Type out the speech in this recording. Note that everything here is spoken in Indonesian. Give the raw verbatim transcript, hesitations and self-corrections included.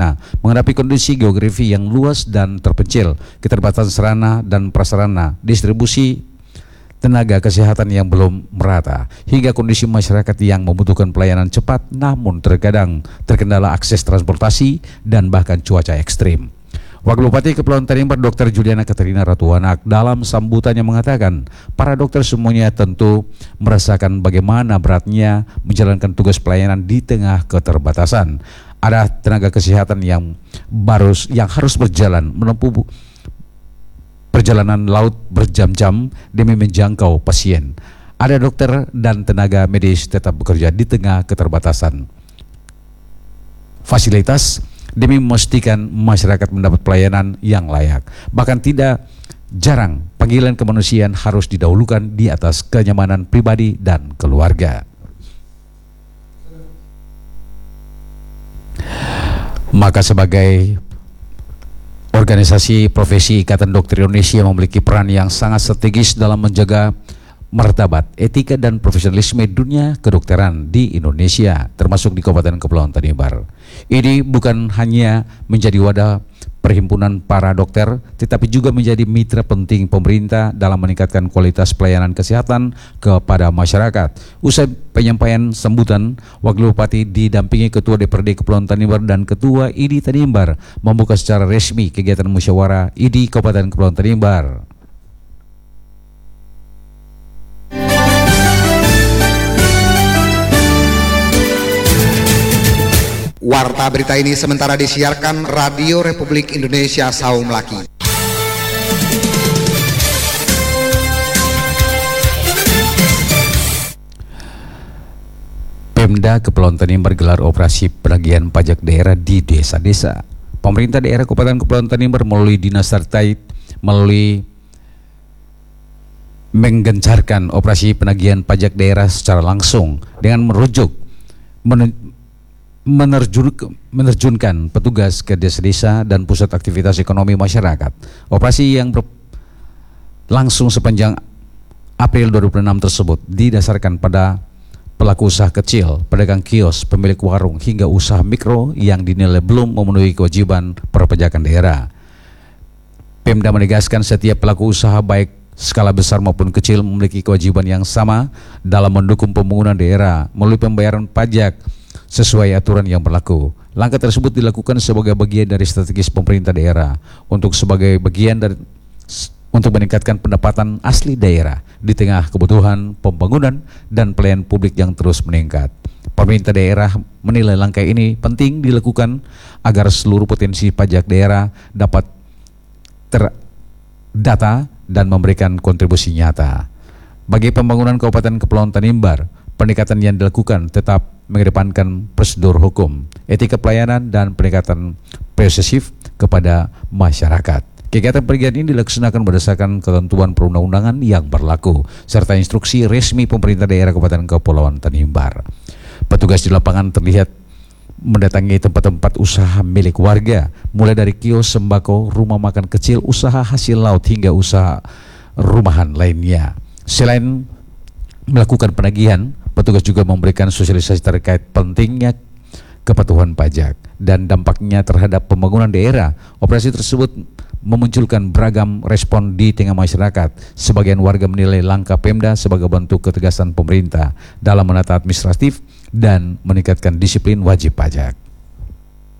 sederhana menghadapi kondisi geografi yang luas dan terpencil, keterbatasan sarana dan prasarana, distribusi tenaga kesehatan yang belum merata, hingga kondisi masyarakat yang membutuhkan pelayanan cepat namun terkadang terkendala akses transportasi dan bahkan cuaca ekstrim. Wakil Bupati Kepulauan Tanimbar Dokter Juliana Katerina Ratuanak dalam sambutannya mengatakan, para dokter semuanya tentu merasakan bagaimana beratnya menjalankan tugas pelayanan di tengah keterbatasan. Ada tenaga kesehatan yang baru yang harus berjalan menempuh perjalanan laut berjam-jam demi menjangkau pasien. Ada dokter dan tenaga medis tetap bekerja di tengah keterbatasan fasilitas demi memastikan masyarakat mendapat pelayanan yang layak. Bahkan tidak jarang panggilan kemanusiaan harus didahulukan di atas kenyamanan pribadi dan keluarga. Maka sebagai organisasi profesi Ikatan Dokter Indonesia memiliki peran yang sangat strategis dalam menjaga martabat, etika dan profesionalisme dunia kedokteran di Indonesia, termasuk di Kabupaten Kepulauan Tanimbar. Ini bukan hanya menjadi wadah perhimpunan para dokter, tetapi juga menjadi mitra penting pemerintah dalam meningkatkan kualitas pelayanan kesehatan kepada masyarakat. Usai penyampaian sambutan, Wakil Bupati didampingi Ketua D P R D Kepulauan Tanimbar dan Ketua I D I Tanimbar membuka secara resmi kegiatan musyawarah I D I Kabupaten Kepulauan Tanimbar. Warta berita ini sementara disiarkan Radio Republik Indonesia Saum Laki. Pemda Kepulauan Tanimbar gelar operasi penagihan pajak daerah di desa-desa. Pemerintah daerah Kabupaten Kepulauan Tanimbar melalui Dinas Terkait melalui menggencarkan operasi penagihan pajak daerah secara langsung dengan merujuk men Menerjun, menerjunkan petugas ke desa-desa dan pusat aktivitas ekonomi masyarakat. Operasi yang berlangsung sepanjang April dua ribu dua puluh enam tersebut didasarkan pada pelaku usaha kecil, pedagang kios, pemilik warung, hingga usaha mikro yang dinilai belum memenuhi kewajiban perpajakan daerah. Pemda menegaskan setiap pelaku usaha baik skala besar maupun kecil memiliki kewajiban yang sama dalam mendukung pembangunan daerah melalui pembayaran pajak sesuai aturan yang berlaku. Langkah tersebut dilakukan sebagai bagian dari strategis pemerintah daerah untuk sebagai bagian dari untuk meningkatkan pendapatan asli daerah di tengah kebutuhan pembangunan dan pelayanan publik yang terus meningkat. Pemerintah daerah menilai langkah ini penting dilakukan agar seluruh potensi pajak daerah dapat terdata dan memberikan kontribusi nyata. Bagi pembangunan Kabupaten Kepulauan Tanimbar, pendekatan yang dilakukan tetap mengedepankan prosedur hukum, etika pelayanan, dan pendekatan posesif kepada masyarakat. Kegiatan penagihan ini dilaksanakan berdasarkan ketentuan perundang-undangan yang berlaku, serta instruksi resmi pemerintah daerah Kabupaten Kepulauan Tanimbar. Petugas di lapangan terlihat mendatangi tempat-tempat usaha milik warga, mulai dari kios sembako, rumah makan kecil, usaha hasil laut, hingga usaha rumahan lainnya. Selain melakukan penagihan, petugas juga memberikan sosialisasi terkait pentingnya kepatuhan pajak dan dampaknya terhadap pembangunan daerah. Operasi tersebut memunculkan beragam respon di tengah masyarakat. Sebagian warga menilai langkah Pemda sebagai bentuk ketegasan pemerintah dalam menata administratif dan meningkatkan disiplin wajib pajak.